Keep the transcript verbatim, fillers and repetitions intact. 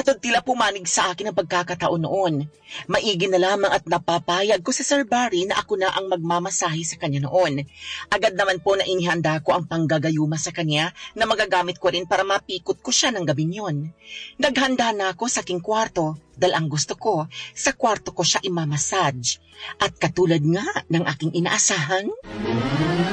Matod tila pumanig sa akin ang pagkakataon noon. Maigi na lamang at napapayag ko sa Sir Barry na ako na ang magmamasahe sa kanya noon. Agad naman po na inihanda ko ang panggagayuma sa kanya na magagamit ko rin para mapikot ko siya ng gabing yon. Naghanda na ako sa aking kwarto dahil ang gusto ko, sa kwarto ko siya imamassage. At katulad nga ng aking inaasahan...